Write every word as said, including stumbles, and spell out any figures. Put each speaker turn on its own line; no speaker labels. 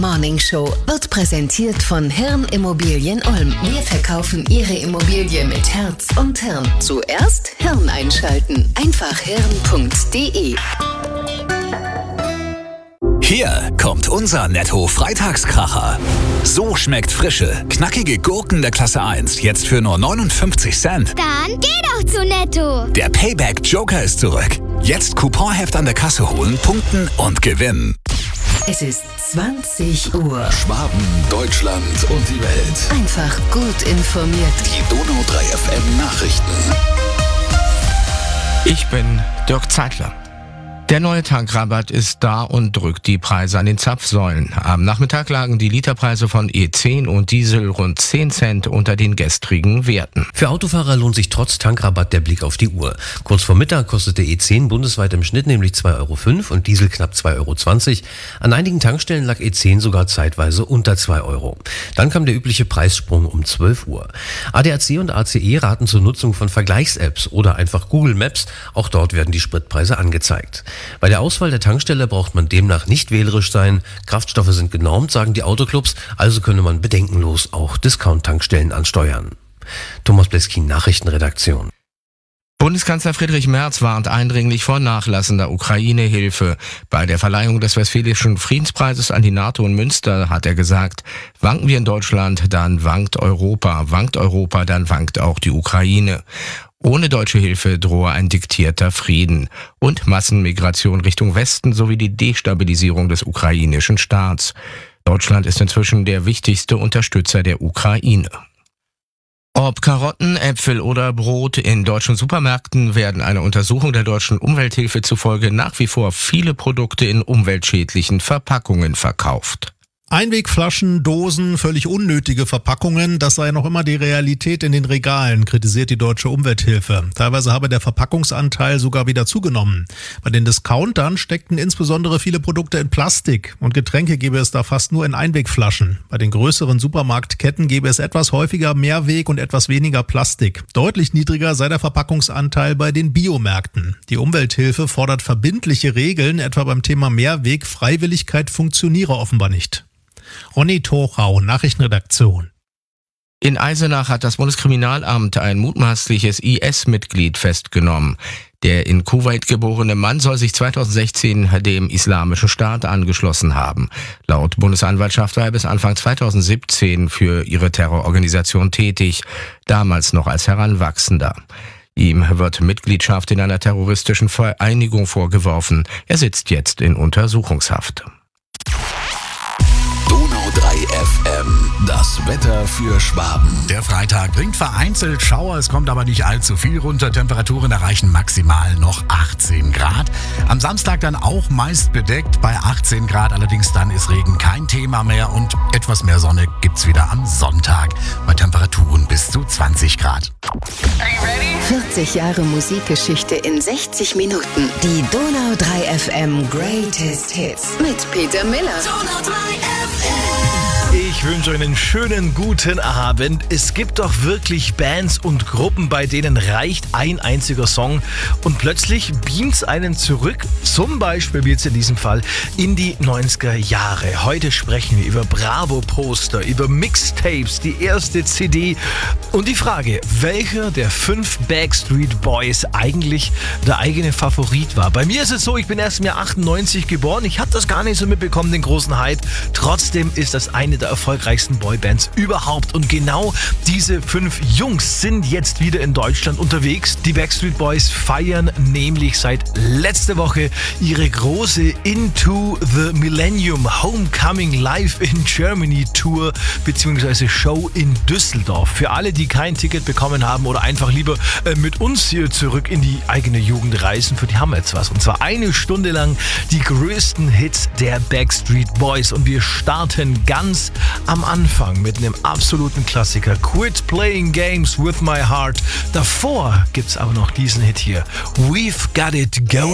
Morning Show wird präsentiert von Hirn Immobilien Ulm. Wir verkaufen Ihre Immobilie mit Herz und Hirn. Zuerst Hirn einschalten. Einfach hirn punkt de.
Hier kommt unser Netto-Freitagskracher. So schmeckt frische, knackige Gurken der Klasse eins jetzt für nur neunundfünfzig Cent.
Dann geh doch zu Netto.
Der Payback-Joker ist zurück. Jetzt Couponheft an der Kasse holen, punkten und gewinnen.
Es ist zwanzig Uhr.
Schwaben, Deutschland und die Welt.
Einfach gut informiert.
Die Donau drei F M Nachrichten.
Ich bin Dirk Zeitler. Der neue Tankrabatt ist da und drückt die Preise an den Zapfsäulen. Am Nachmittag lagen die Literpreise von E zehn und Diesel rund zehn Cent unter den gestrigen Werten.
Für Autofahrer lohnt sich trotz Tankrabatt der Blick auf die Uhr. Kurz vor Mittag kostete E zehn bundesweit im Schnitt nämlich zwei Euro fünf und Diesel knapp zwei Euro zwanzig. An einigen Tankstellen lag E zehn sogar zeitweise unter zwei Euro. Dann kam der übliche Preissprung um zwölf Uhr. A D A C und A C E raten zur Nutzung von Vergleichs-Apps oder einfach Google Maps. Auch dort werden die Spritpreise angezeigt. Bei der Auswahl der Tankstelle braucht man demnach nicht wählerisch sein. Kraftstoffe sind genormt, sagen die Autoclubs, also könne man bedenkenlos auch Discount-Tankstellen ansteuern. Thomas Bleskin, Nachrichtenredaktion.
Bundeskanzler Friedrich Merz warnt eindringlich vor nachlassender Ukraine-Hilfe. Bei der Verleihung des Westfälischen Friedenspreises an die NATO in Münster hat er gesagt, wanken wir in Deutschland, dann wankt Europa, wankt Europa, dann wankt auch die Ukraine. Ohne deutsche Hilfe drohe ein diktierter Frieden und Massenmigration Richtung Westen sowie die Destabilisierung des ukrainischen Staats. Deutschland ist inzwischen der wichtigste Unterstützer der Ukraine. Ob Karotten, Äpfel oder Brot, in deutschen Supermärkten werden einer Untersuchung der deutschen Umwelthilfe zufolge nach wie vor viele Produkte in umweltschädlichen Verpackungen verkauft.
Einwegflaschen, Dosen, völlig unnötige Verpackungen, das sei noch immer die Realität in den Regalen, kritisiert die Deutsche Umwelthilfe. Teilweise habe der Verpackungsanteil sogar wieder zugenommen. Bei den Discountern steckten insbesondere viele Produkte in Plastik und Getränke gäbe es da fast nur in Einwegflaschen. Bei den größeren Supermarktketten gäbe es etwas häufiger Mehrweg und etwas weniger Plastik. Deutlich niedriger sei der Verpackungsanteil bei den Biomärkten. Die Umwelthilfe fordert verbindliche Regeln, etwa beim Thema Mehrweg. Freiwilligkeit funktioniere offenbar nicht. Ronny Torau, Nachrichtenredaktion.
In Eisenach hat das Bundeskriminalamt ein mutmaßliches I S-Mitglied festgenommen. Der in Kuwait geborene Mann soll sich zweitausendsechzehn dem Islamischen Staat angeschlossen haben. Laut Bundesanwaltschaft war er bis Anfang zweitausendsiebzehn für ihre Terrororganisation tätig, damals noch als Heranwachsender. Ihm wird Mitgliedschaft in einer terroristischen Vereinigung vorgeworfen. Er sitzt jetzt in Untersuchungshaft.
Donau drei F M, das Wetter für Schwaben.
Der Freitag bringt vereinzelt Schauer, es kommt aber nicht allzu viel runter. Temperaturen erreichen maximal noch achtzehn Grad. Am Samstag dann auch meist bedeckt bei achtzehn Grad, allerdings dann ist Regen kein Thema mehr und etwas mehr Sonne gibt's wieder am Sonntag bei Temperaturen bis zu zwanzig Grad.
vierzig Jahre Musikgeschichte in sechzig Minuten. Die Donau drei F M Greatest Hits mit Peter Miller. Donau drei F M.
Ich wünsche euch einen schönen guten Abend. Es gibt doch wirklich Bands und Gruppen, bei denen reicht ein einziger Song und plötzlich beamt's einen zurück, zum Beispiel wie jetzt in diesem Fall, in die neunziger Jahre. Heute sprechen wir über Bravo-Poster, über Mixtapes, die erste C D und die Frage, welcher der fünf Backstreet Boys eigentlich der eigene Favorit war. Bei mir ist es so, ich bin erst im Jahr achtundneunzig geboren, ich habe das gar nicht so mitbekommen, den großen Hype. Trotzdem ist das eine der erfolgreichsten Boybands überhaupt. Und genau diese fünf Jungs sind jetzt wieder in Deutschland unterwegs. Die Backstreet Boys feiern nämlich seit letzter Woche ihre große Into the Millennium Homecoming Live in Germany Tour bzw. Show in Düsseldorf. Für alle, die kein Ticket bekommen haben oder einfach lieber äh, mit uns hier zurück in die eigene Jugend reisen, für die haben wir jetzt was. Und zwar eine Stunde lang die größten Hits der Backstreet Boys. Und wir starten ganz am Anfang mit einem absoluten Klassiker. Quit Playing Games with My Heart. Davor gibt's aber noch diesen Hit hier. We've Got It Going.